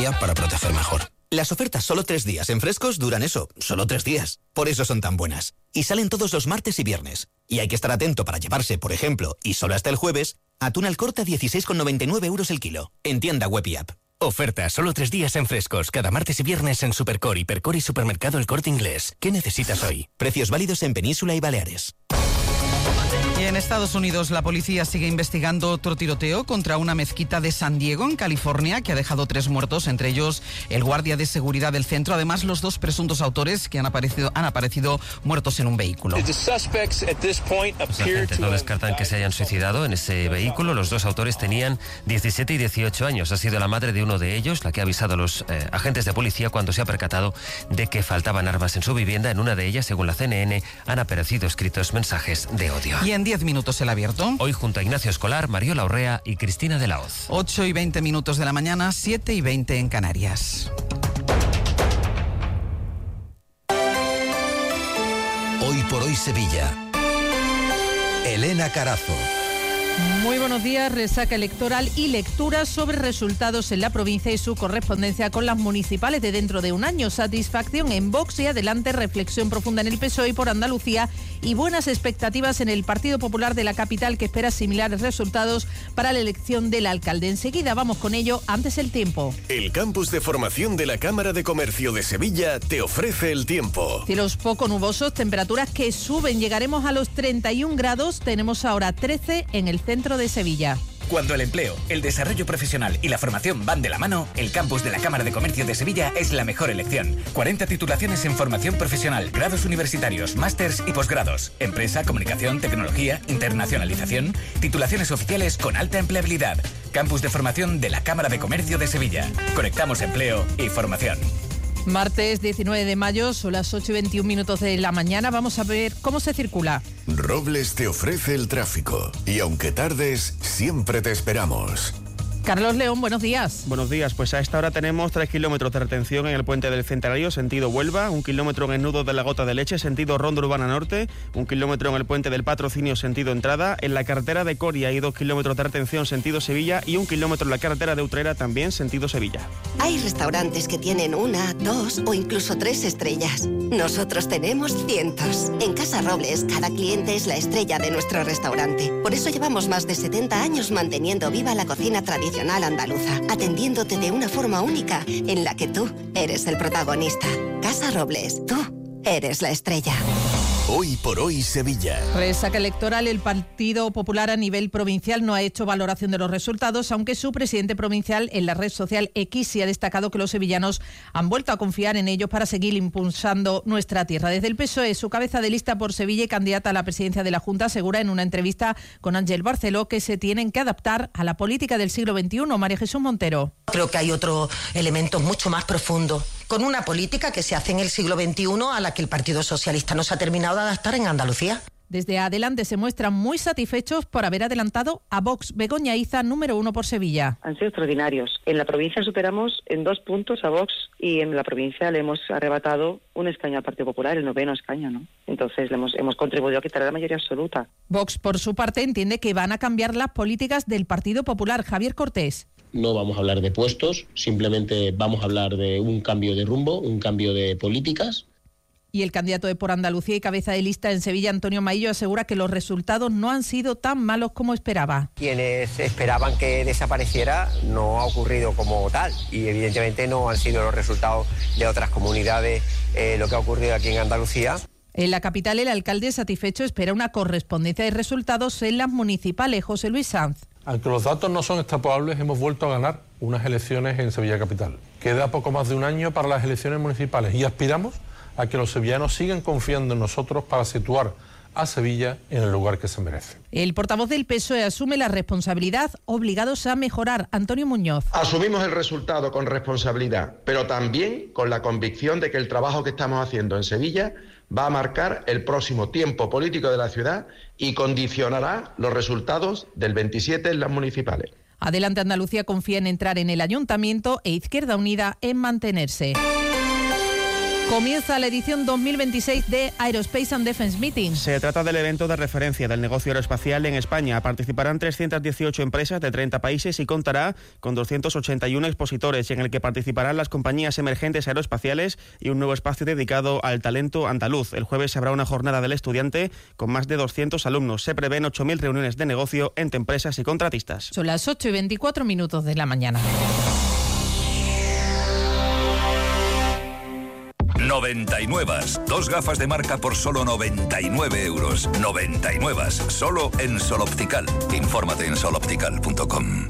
tecnología para proteger mejor. Las ofertas solo 3 días en Frescos duran eso, solo 3 días. Por eso son tan buenas. Y salen todos los martes y viernes. Y hay que estar atento para llevarse, por ejemplo, y solo hasta el jueves, atún al corte a 16,99 € el kilo. En tienda web y app. Oferta solo 3 días en Frescos, cada martes y viernes en Supercore, Hipercore y Supermercado El Corte Inglés. ¿Qué necesitas hoy? Precios válidos en Península y Baleares. Y en Estados Unidos la policía sigue investigando otro tiroteo contra una mezquita de San Diego, en California, que ha dejado 3 muertos, entre ellos el guardia de seguridad del centro. Además, los 2 presuntos autores que han aparecido muertos en un vehículo. Los agentes no descartan que se hayan suicidado en ese vehículo. Los 2 autores tenían 17 y 18 años. Ha sido la madre de uno de ellos la que ha avisado a los agentes de policía cuando se ha percatado de que faltaban armas en su vivienda. En una de ellas, según la CNN, han aparecido escritos mensajes de odio. Y en 10 minutos el abierto. Hoy junto a Ignacio Escolar, Mariola Urrea y Cristina de la Hoz. 8 y 20 minutos de la mañana, 7 y 20 en Canarias. Hoy por hoy Sevilla. Elena Carazo. Muy buenos días. Resaca electoral y lecturas sobre resultados en la provincia y su correspondencia con las municipales de dentro de un año. Satisfacción en Vox y adelante reflexión profunda en el PSOE y por Andalucía y buenas expectativas en el Partido Popular de la capital, que espera similares resultados para la elección del alcalde. Enseguida vamos con ello, antes el tiempo. El campus de formación de la Cámara de Comercio de Sevilla te ofrece el tiempo. Cielos poco nubosos, temperaturas que suben, llegaremos a los 31 grados, tenemos ahora 13 en el centro de Sevilla. Cuando el empleo, el desarrollo profesional y la formación van de la mano, el campus de la Cámara de Comercio de Sevilla es la mejor elección. 40 titulaciones en formación profesional, grados universitarios, másters y posgrados, empresa, comunicación, tecnología, internacionalización, titulaciones oficiales con alta empleabilidad. Campus de formación de la Cámara de Comercio de Sevilla. Conectamos empleo y formación. Martes 19 de mayo, son las 8 y 21 minutos de la mañana. Vamos a ver cómo se circula. Robles te ofrece el tráfico. Y aunque tardes, siempre te esperamos. Carlos León, buenos días. Buenos días, pues a esta hora tenemos 3 kilómetros de retención en el puente del Centenario, sentido Huelva, 1 kilómetro en el nudo de la Gota de Leche, sentido Ronda Urbana Norte, 1 kilómetro en el puente del Patrocinio, sentido entrada, en la carretera de Coria hay 2 kilómetros de retención, sentido Sevilla, y 1 kilómetro en la carretera de Utrera, también sentido Sevilla. Hay restaurantes que tienen 1, 2 o incluso 3 estrellas. Nosotros tenemos cientos. En Casa Robles, cada cliente es la estrella de nuestro restaurante. Por eso llevamos más de 70 años manteniendo viva la cocina tradicional andaluza, atendiéndote de una forma única en la que tú eres el protagonista. Casa Robles, tú eres la estrella. Hoy por hoy Sevilla. Resaca electoral. El Partido Popular a nivel provincial no ha hecho valoración de los resultados, aunque su presidente provincial en la red social X sí ha destacado que los sevillanos han vuelto a confiar en ellos para seguir impulsando nuestra tierra. Desde el PSOE, su cabeza de lista por Sevilla y candidata a la presidencia de la Junta asegura en una entrevista con Ángel Barceló que se tienen que adaptar a la política del siglo XXI. María Jesús Montero. Creo que hay otro elemento mucho más profundo, con una política que se hace en el siglo XXI a la que el Partido Socialista no se ha terminado de adaptar en Andalucía. Desde Adelante se muestran muy satisfechos por haber adelantado a Vox. Begoña Iza, número 1 por Sevilla. Han sido extraordinarios. En la provincia superamos en 2 puntos a Vox y en la provincia le hemos arrebatado un escaño al Partido Popular, el 9º escaño, ¿no? Entonces hemos contribuido a quitar la mayoría absoluta. Vox, por su parte, entiende que van a cambiar las políticas del Partido Popular. Javier Cortés. No vamos a hablar de puestos, simplemente vamos a hablar de un cambio de rumbo, un cambio de políticas. Y el candidato de Por Andalucía y cabeza de lista en Sevilla, Antonio Maillo, asegura que los resultados no han sido tan malos como esperaba. Quienes esperaban que desapareciera no ha ocurrido como tal y evidentemente no han sido los resultados de otras comunidades lo que ha ocurrido aquí en Andalucía. En la capital, el alcalde satisfecho espera una correspondencia de resultados en las municipales. José Luis Sanz. Aunque los datos no son extrapolables, hemos vuelto a ganar unas elecciones en Sevilla Capital. Queda poco más de un año para las elecciones municipales y aspiramos a que los sevillanos sigan confiando en nosotros para situar a Sevilla en el lugar que se merece. El portavoz del PSOE asume la responsabilidad, obligados a mejorar. Antonio Muñoz. Asumimos el resultado con responsabilidad, pero también con la convicción de que el trabajo que estamos haciendo en Sevilla va a marcar el próximo tiempo político de la ciudad y condicionará los resultados del 27 en las municipales. Adelante Andalucía confía en entrar en el ayuntamiento e Izquierda Unida en mantenerse. Comienza la edición 2026 de Aerospace and Defense Meeting. Se trata del evento de referencia del negocio aeroespacial en España. Participarán 318 empresas de 30 países y contará con 281 expositores, en el que participarán las compañías emergentes aeroespaciales y un nuevo espacio dedicado al talento andaluz. El jueves habrá una jornada del estudiante con más de 200 alumnos. Se prevén 8.000 reuniones de negocio entre empresas y contratistas. Son las 8:24 de la mañana. 99. 2 gafas de marca por solo 99 euros. 99. Solo en Sol Optical. Infórmate en soloptical.com.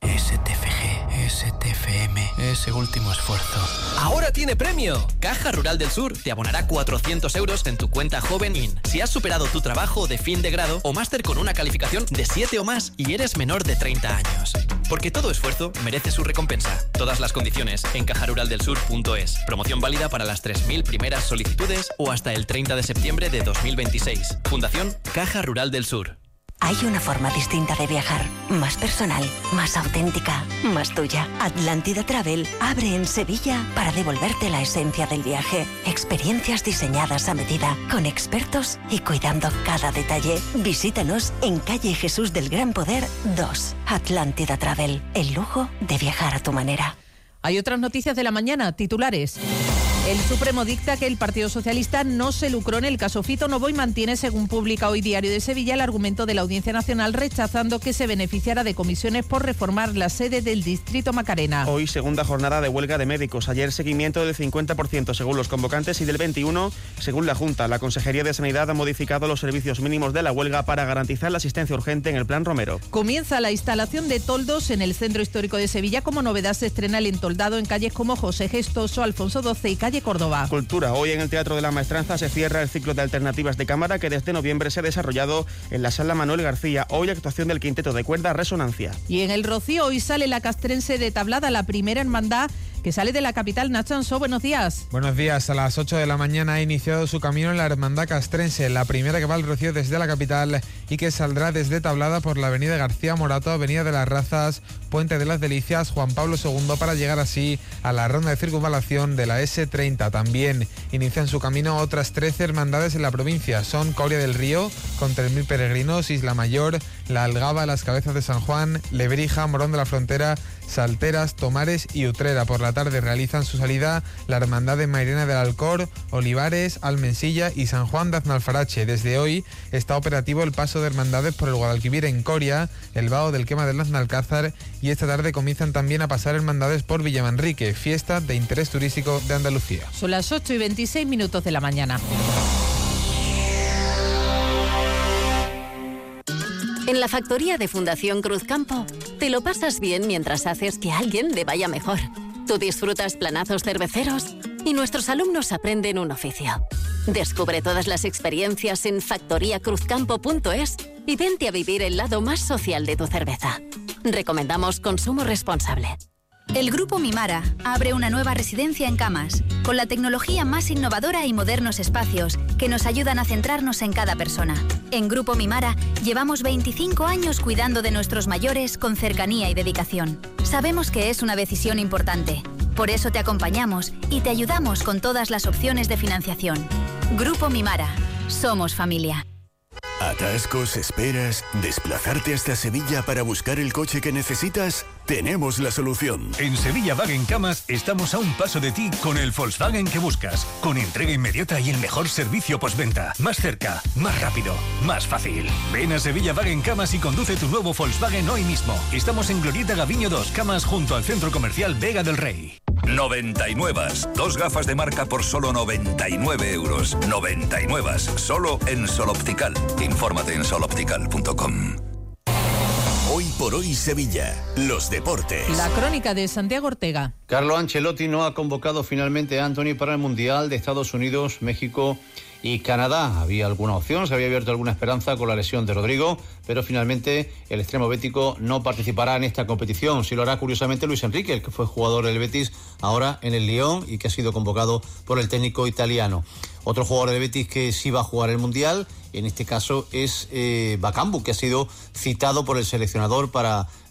STFG, STFM, ese último esfuerzo. ¡Ahora tiene premio! Caja Rural del Sur te abonará 400 euros en tu cuenta Joven In si has superado tu trabajo de fin de grado o máster con una calificación de 7 o más y eres menor de 30 años. Porque todo esfuerzo merece su recompensa. Todas las condiciones en cajaruraldelsur.es. Promoción válida para las 3.000 primeras solicitudes o hasta el 30 de septiembre de 2026. Fundación Caja Rural del Sur. Hay una forma distinta de viajar, más personal, más auténtica, más tuya. Atlántida Travel abre en Sevilla para devolverte la esencia del viaje. Experiencias diseñadas a medida, con expertos y cuidando cada detalle. Visítanos en calle Jesús del Gran Poder 2. Atlántida Travel, el lujo de viajar a tu manera. Hay otras noticias de la mañana, titulares. El Supremo dicta que el Partido Socialista no se lucró en el caso Fito Novo y mantiene, según publica hoy Diario de Sevilla, el argumento de la Audiencia Nacional, rechazando que se beneficiara de comisiones por reformar la sede del Distrito Macarena. Hoy segunda jornada de huelga de médicos. Ayer seguimiento del 50% según los convocantes y del 21% según la Junta. La Consejería de Sanidad ha modificado los servicios mínimos de la huelga para garantizar la asistencia urgente en el Plan Romero. Comienza la instalación de toldos en el Centro Histórico de Sevilla. Como novedad se estrena el entoldado en calles como José Gestoso, Alfonso XII y calle Córdoba. Cultura. Hoy en el Teatro de la Maestranza se cierra el ciclo de alternativas de cámara que desde noviembre se ha desarrollado en la Sala Manuel García. Hoy actuación del quinteto de cuerda Resonancia. Y en el Rocío hoy sale la castrense de Tablada, la primera hermandad que sale de la capital. Nacho Ansó, buenos días. Buenos días. A las 8 de la mañana ha iniciado su camino en la hermandad castrense, la primera que va al Rocío desde la capital y que saldrá desde Tablada por la avenida García Morato, avenida de las Razas, Puente de las Delicias, Juan Pablo II, para llegar así a la ronda de circunvalación de la S30. También inician su camino otras 13 hermandades en la provincia. Son Coria del Río, con 3.000 peregrinos, Isla Mayor, La Algaba, Las Cabezas de San Juan, Lebrija, Morón de la Frontera, Salteras, Tomares y Utrera. Por la tarde realizan su salida la Hermandad de Mairena del Alcor, Olivares, Almensilla y San Juan de Aznalfarache. Desde hoy está operativo el paso de hermandades por el Guadalquivir en Coria, el Vao del Quema del Aznalcázar, y esta tarde comienzan también a pasar hermandades por Villamanrique, fiesta de interés turístico de Andalucía. Son las 8:26 de la mañana. En la factoría de Fundación Cruzcampo, te lo pasas bien mientras haces que a alguien le vaya mejor. Tú disfrutas planazos cerveceros y nuestros alumnos aprenden un oficio. Descubre todas las experiencias en factoriacruzcampo.es y vente a vivir el lado más social de tu cerveza. Recomendamos consumo responsable. El Grupo Mimara abre una nueva residencia en Camas, con la tecnología más innovadora y modernos espacios que nos ayudan a centrarnos en cada persona. En Grupo Mimara llevamos 25 años cuidando de nuestros mayores con cercanía y dedicación. Sabemos que es una decisión importante, por eso te acompañamos y te ayudamos con todas las opciones de financiación. Grupo Mimara, somos familia. ¿Atascos, esperas, desplazarte hasta Sevilla para buscar el coche que necesitas? Tenemos la solución. En Sevilla Wagen Camas estamos a un paso de ti con el Volkswagen que buscas, con entrega inmediata y el mejor servicio postventa. Más cerca, más rápido, más fácil. Ven a Sevilla Wagen Camas y conduce tu nuevo Volkswagen hoy mismo. Estamos en Glorieta Gaviño 2 Camas, junto al Centro Comercial Vega del Rey. 99. 2 gafas de marca por solo 99 euros. 99. Solo en Sol Optical. Infórmate en soloptical.com. Hoy por hoy Sevilla, los deportes. La crónica de Santiago Ortega. Carlo Ancelotti no ha convocado finalmente a Anthony para el Mundial de Estados Unidos, México y Canadá. Había alguna opción, se había abierto alguna esperanza con la lesión de Rodrigo, pero finalmente el extremo bético no participará en esta competición. Sí lo hará curiosamente Luis Enrique, el que fue jugador del Betis, ahora en el Lyon y que ha sido convocado por el técnico italiano. Otro jugador del Betis que sí va a jugar el Mundial, en este caso es Bakambu, que ha sido citado por el seleccionador para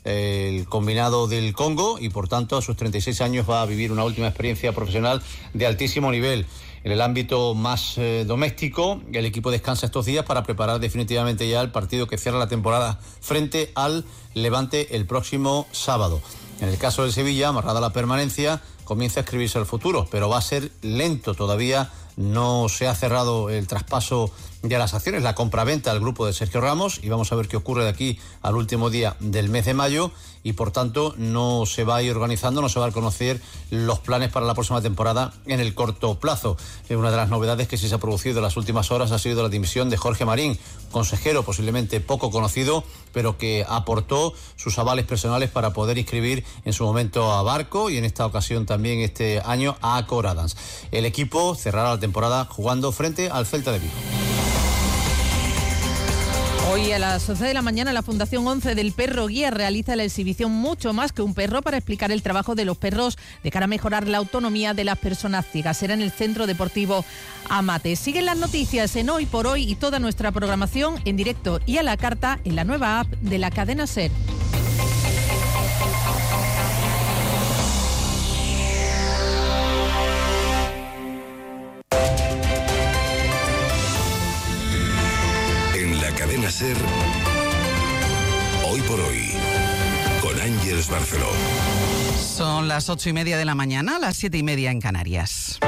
el combinado del Congo y por tanto a sus 36 años va a vivir una última experiencia profesional de altísimo nivel. En el ámbito más doméstico, el equipo descansa estos días para preparar definitivamente ya el partido que cierra la temporada frente al Levante el próximo sábado. En el caso del Sevilla, amarrada la permanencia, comienza a escribirse el futuro, pero va a ser lento todavía. No se ha cerrado el traspaso de las acciones, la compraventa al grupo de Sergio Ramos, y vamos a ver qué ocurre de aquí al último día del mes de mayo, y por tanto no se va a ir organizando, no se va a conocer los planes para la próxima temporada en el corto plazo. Una de las novedades que sí se ha producido en las últimas horas ha sido la dimisión de Jorge Marín, consejero posiblemente poco conocido, pero que aportó sus avales personales para poder inscribir en su momento a Barco y en esta ocasión también este año a Accor Adams. El equipo cerrará la temporada jugando frente al Celta de Vigo. Hoy a las 11 de la mañana la Fundación 11 del Perro Guía realiza la exhibición Mucho más que un perro para explicar el trabajo de los perros de cara a mejorar la autonomía de las personas ciegas. Será en el Centro Deportivo Amate. Siguen las noticias en Hoy por Hoy y toda nuestra programación en directo y a la carta en la nueva app de la cadena SER. Cadena SER, Hoy por Hoy, con Ángeles Barceló. Son las 8:30 de la mañana, las 7:30 en Canarias.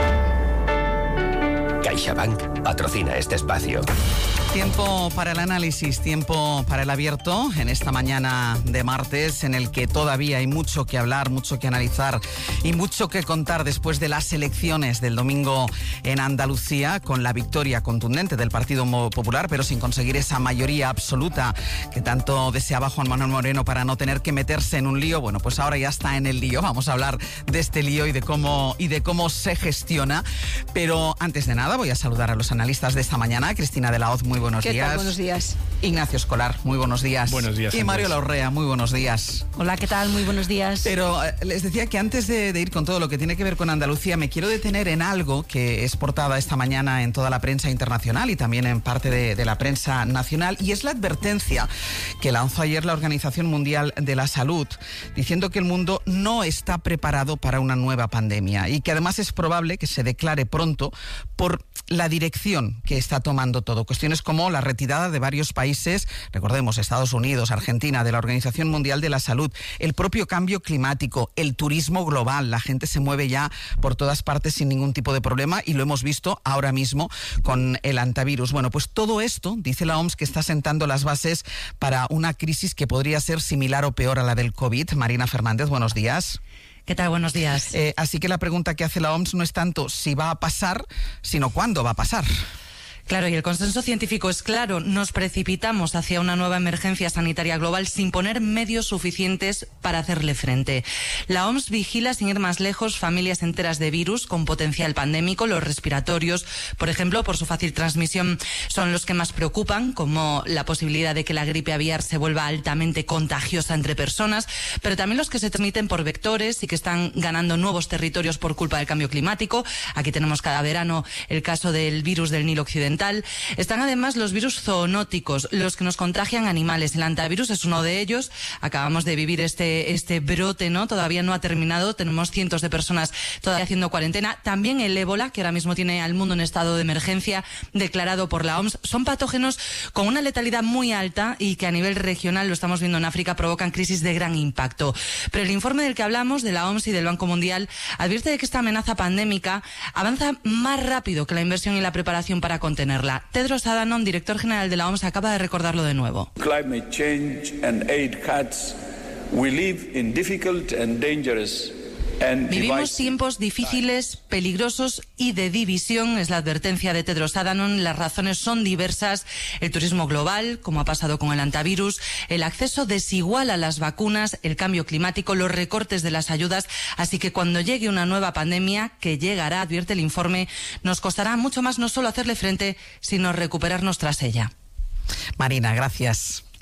CaixaBank patrocina este espacio. Tiempo para el análisis, tiempo para el abierto en esta mañana de martes, en el que todavía hay mucho que hablar, mucho que analizar y mucho que contar después de las elecciones del domingo en Andalucía, con la victoria contundente del Partido Popular, pero sin conseguir esa mayoría absoluta que tanto deseaba Juan Manuel Moreno para no tener que meterse en un lío. Bueno, pues ahora ya está en el lío. Vamos a hablar de este lío y de cómo se gestiona. Pero antes de nada voy a saludar a los analistas de esta mañana. Cristina de la Hoz, muy buenos días. ¿Qué tal? Buenos días. Ignacio Escolar, muy buenos días. Buenos días. Y Mario Laurrea, muy buenos días. Hola, ¿qué tal? Muy buenos días. Pero les decía que antes de ir con todo lo que tiene que ver con Andalucía, me quiero detener en algo que es portada esta mañana en toda la prensa internacional y también en parte de la prensa nacional, y es la advertencia que lanzó ayer la Organización Mundial de la Salud, diciendo que el mundo no está preparado para una nueva pandemia y que además es probable que se declare pronto por la dirección que está tomando todo. Cuestiones como la retirada de varios países, recordemos Estados Unidos, Argentina, de la Organización Mundial de la Salud, el propio cambio climático, el turismo global. La gente se mueve ya por todas partes sin ningún tipo de problema y lo hemos visto ahora mismo con el hantavirus. Bueno, pues todo esto, dice la OMS, que está sentando las bases para una crisis que podría ser similar o peor a la del COVID. Marina Fernández, buenos días. ¿Qué tal? Buenos días. Así que la pregunta que hace la OMS no es tanto si va a pasar, sino cuándo va a pasar. Claro, y el consenso científico es claro. Nos precipitamos hacia una nueva emergencia sanitaria global sin poner medios suficientes para hacerle frente. La OMS vigila, sin ir más lejos, familias enteras de virus con potencial pandémico. Los respiratorios, por ejemplo, por su fácil transmisión, son los que más preocupan, como la posibilidad de que la gripe aviar se vuelva altamente contagiosa entre personas, pero también los que se transmiten por vectores y que están ganando nuevos territorios por culpa del cambio climático. Aquí tenemos cada verano el caso del virus del Nilo Occidental. Están además los virus zoonóticos, los que nos contagian animales. El hantavirus es uno de ellos. Acabamos de vivir este brote, ¿no? Todavía no ha terminado. Tenemos cientos de personas todavía haciendo cuarentena. También el ébola, que ahora mismo tiene al mundo en estado de emergencia declarado por la OMS. Son patógenos con una letalidad muy alta y que a nivel regional, lo estamos viendo en África, provocan crisis de gran impacto. Pero el informe del que hablamos, de la OMS y del Banco Mundial, advierte de que esta amenaza pandémica avanza más rápido que la inversión y la preparación para contenerla. Tedros Adhanom, director general de la OMS, acaba de recordarlo de nuevo. Climate change and aid cuts. We live in difficult and dangerous. Vivimos tiempos difíciles, peligrosos y de división, es la advertencia de Tedros Adhanom. Las razones son diversas: el turismo global, como ha pasado con el hantavirus, el acceso desigual a las vacunas, el cambio climático, los recortes de las ayudas. Así que cuando llegue una nueva pandemia, que llegará, advierte el informe, nos costará mucho más no solo hacerle frente, sino recuperarnos tras ella. Marina, gracias.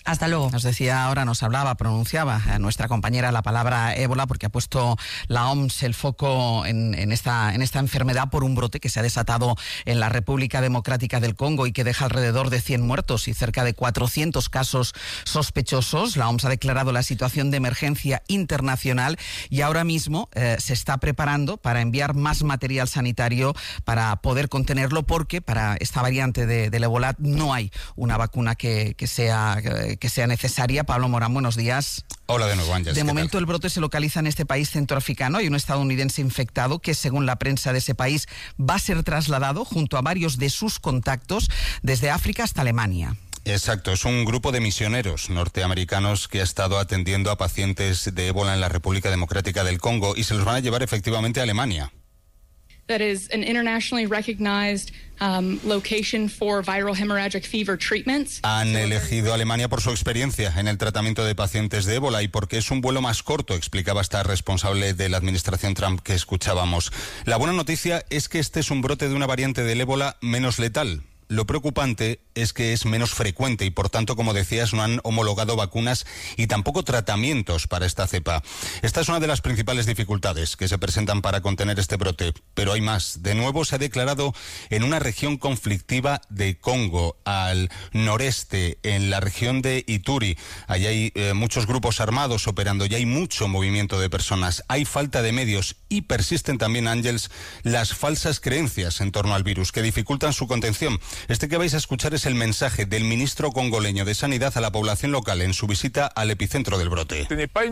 Hasta luego. Nos decía ahora, pronunciaba nuestra compañera la palabra ébola, porque ha puesto la OMS el foco en esta enfermedad por un brote que se ha desatado en la República Democrática del Congo y que deja alrededor de 100 muertos y cerca de 400 casos sospechosos. La OMS ha declarado la situación de emergencia internacional y ahora mismo se está preparando para enviar más material sanitario para poder contenerlo, porque para esta variante del ébola no hay una vacuna que sea necesaria. Pablo Morán, buenos días. Hola de nuevo, Ángeles. De momento el brote se localiza en este país centroafricano. Hay un estadounidense infectado que, según la prensa de ese país, va a ser trasladado junto a varios de sus contactos desde África hasta Alemania. Exacto, es un grupo de misioneros norteamericanos que ha estado atendiendo a pacientes de ébola en la República Democrática del Congo y se los van a llevar efectivamente a Alemania. That is an internationally recognized location for viral hemorrhagic fever treatments. Han elegido Alemania por su experiencia en el tratamiento de pacientes de ébola y porque es un vuelo más corto, explicaba esta responsable de la administración Trump que escuchábamos. La buena noticia es que este es un brote de una variante del ébola menos letal. Lo preocupante es que es menos frecuente y, por tanto, como decías, no han homologado vacunas y tampoco tratamientos para esta cepa. Esta es una de las principales dificultades que se presentan para contener este brote, pero hay más. De nuevo, se ha declarado en una región conflictiva de Congo, al noreste, en la región de Ituri. Allí hay muchos grupos armados operando y hay mucho movimiento de personas. Hay falta de medios y persisten también, Ángels, las falsas creencias en torno al virus que dificultan su contención. Este que vais a escuchar es el mensaje del ministro congoleño de Sanidad a la población local en su visita al epicentro del brote.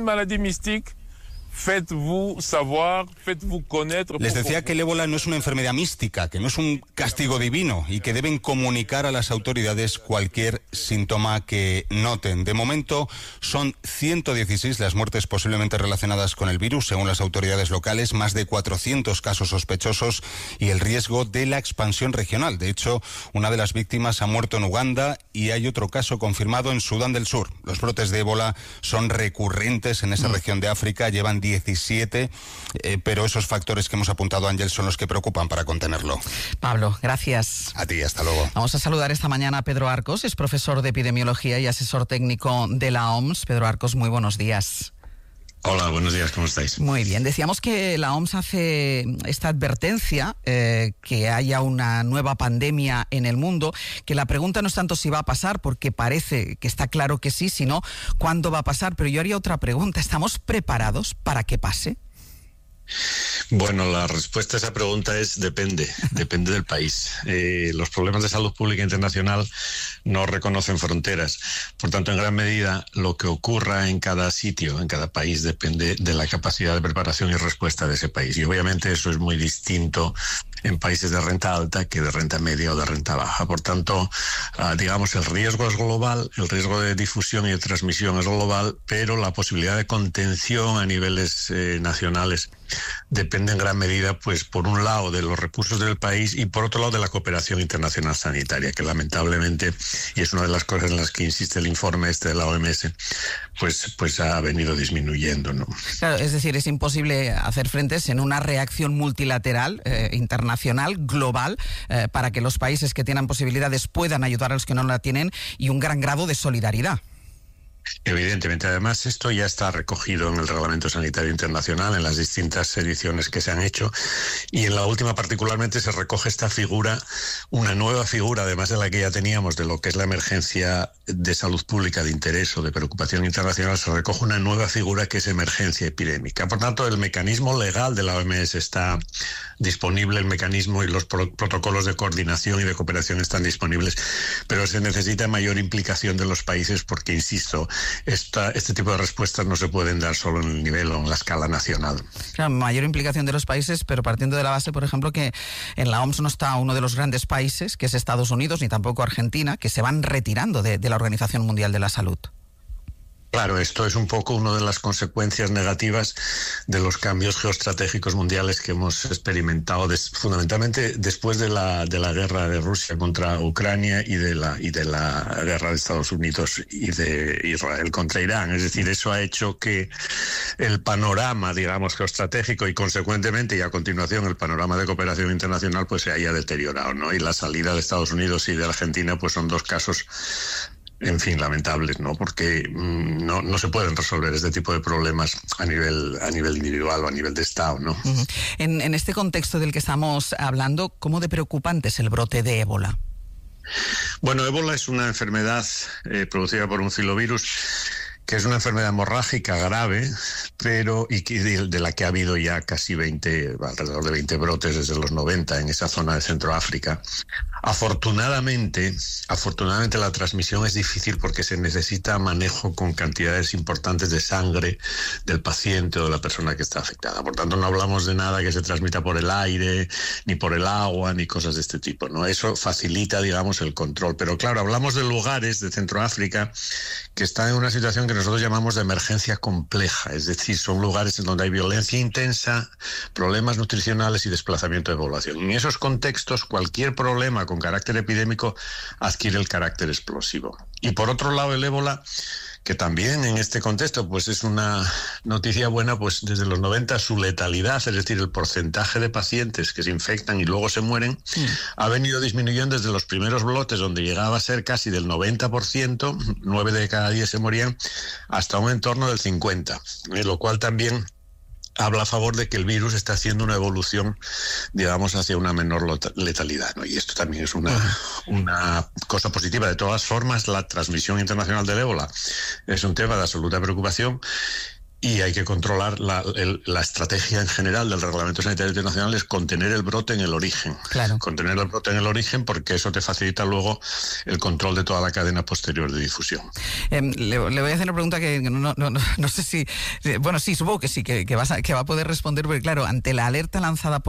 Les decía que el ébola no es una enfermedad mística, que no es un castigo divino y que deben comunicar a las autoridades cualquier síntoma que noten. De momento son 116 las muertes posiblemente relacionadas con el virus, según las autoridades locales, más de 400 casos sospechosos y el riesgo de la expansión regional. De hecho, una de las víctimas ha muerto en Uganda y hay otro caso confirmado en Sudán del Sur. Los brotes de ébola son recurrentes en esa región de África, llevan 17, pero esos factores que hemos apuntado, Ángel, son los que preocupan para contenerlo. Pablo, gracias. A ti, hasta luego. Vamos a saludar esta mañana a Pedro Arcos, es profesor de epidemiología y asesor técnico de la OMS. Pedro Arcos, muy buenos días. Hola, buenos días, ¿cómo estáis? Muy bien, decíamos que la OMS hace esta advertencia, que haya una nueva pandemia en el mundo, que la pregunta no es tanto si va a pasar, porque parece que está claro que sí, sino cuándo va a pasar. Pero yo haría otra pregunta, ¿estamos preparados para que pase? Bueno, la respuesta a esa pregunta es depende del país. Los problemas de salud pública internacional no reconocen fronteras. Por tanto, en gran medida, lo que ocurra en cada sitio, en cada país, depende de la capacidad de preparación y respuesta de ese país. Y obviamente eso es muy distinto en países de renta alta que de renta media o de renta baja. Por tanto, digamos, el riesgo es global, el riesgo de difusión y de transmisión es global, pero la posibilidad de contención a niveles nacionales depende en gran medida, pues, por un lado de los recursos del país y por otro lado de la cooperación internacional sanitaria, que lamentablemente, y es una de las cosas en las que insiste el informe de la OMS, pues ha venido disminuyendo, ¿no? Claro, es decir, es imposible hacer frentes en una reacción multilateral, internacional, global, para que los países que tienen posibilidades puedan ayudar a los que no la tienen, y un gran grado de solidaridad. Evidentemente, además, esto ya está recogido en el Reglamento Sanitario Internacional, en las distintas ediciones que se han hecho, y en la última particularmente se recoge esta figura, una nueva figura, además de la que ya teníamos, de lo que es la emergencia de salud pública de interés o de preocupación internacional, se recoge una nueva figura que es emergencia epidémica. Por tanto, el mecanismo legal de la OMS está disponible, el mecanismo y los protocolos de coordinación y de cooperación están disponibles, pero se necesita mayor implicación de los países porque, insisto, este tipo de respuestas no se pueden dar solo en el nivel o en la escala nacional. Claro, mayor implicación de los países, pero partiendo de la base, por ejemplo, que en la OMS no está uno de los grandes países, que es Estados Unidos, ni tampoco Argentina, que se van retirando de la Organización Mundial de la Salud. Claro, esto es un poco una de las consecuencias negativas de los cambios geoestratégicos mundiales que hemos experimentado fundamentalmente después de la guerra de Rusia contra Ucrania y de la guerra de Estados Unidos y de Israel contra Irán. Es decir, eso ha hecho que el panorama, digamos, geoestratégico y consecuentemente y a continuación el panorama de cooperación internacional pues se haya deteriorado, ¿no? Y la salida de Estados Unidos y de Argentina pues son dos casos en fin, lamentables, ¿no? Porque no se pueden resolver este tipo de problemas a nivel individual o a nivel de Estado, ¿no? Uh-huh. En este contexto del que estamos hablando, ¿cómo de preocupante es el brote de ébola? Bueno, ébola es una enfermedad producida por un filovirus que es una enfermedad hemorrágica grave, pero de la que ha habido ya casi alrededor de 20 brotes desde los 90 en esa zona de Centroáfrica. Afortunadamente la transmisión es difícil porque se necesita manejo con cantidades importantes de sangre del paciente o de la persona que está afectada. Por tanto, no hablamos de nada que se transmita por el aire, ni por el agua, ni cosas de este tipo, ¿no? Eso facilita, digamos, el control. Pero claro, hablamos de lugares de Centroáfrica que están en una situación que nosotros llamamos de emergencia compleja, es decir, son lugares en donde hay violencia intensa, problemas nutricionales y desplazamiento de población. En esos contextos, cualquier problema con carácter epidémico adquiere el carácter explosivo. Y por otro lado, el ébola, que también en este contexto pues es una noticia buena, pues desde los 90 su letalidad, es decir, el porcentaje de pacientes que se infectan y luego se mueren, ha venido disminuyendo desde los primeros brotes, donde llegaba a ser casi del 90%, 9 de cada 10 se morían, hasta un entorno del 50%, lo cual también habla a favor de que el virus está haciendo una evolución, digamos, hacia una menor letalidad, ¿no? Y esto también es una cosa positiva. De todas formas, la transmisión internacional del ébola es un tema de absoluta preocupación y hay que controlar la estrategia en general del Reglamento Sanitario Internacional, es contener el brote en el origen. Claro. Contener el brote en el origen, porque eso te facilita luego el control de toda la cadena posterior de difusión. Le voy a hacer una pregunta que no sé si... Bueno, sí, supongo que sí, que va a poder responder, porque claro, ante la alerta lanzada por